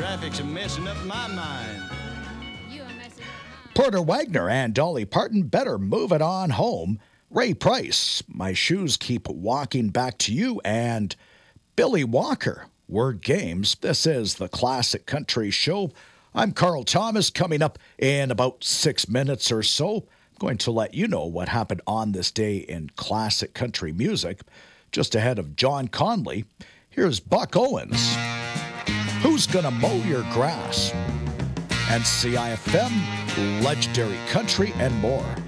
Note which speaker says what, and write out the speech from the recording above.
Speaker 1: Traffic's a messing up my mind.
Speaker 2: Porter Wagner and Dolly Parton, Better Move It On Home. Ray Price, My Shoes Keep Walking Back to You. And Billy Walker, Word Games. This is the Classic Country Show. I'm Carl Thomas. Coming up in about 6 minutes or so, I'm going to let you know what happened on this day in classic country music. Just ahead of John Conley, here's Buck Owens. Who's Gonna Mow Your Grass? And CIFM, Legendary Country, and more.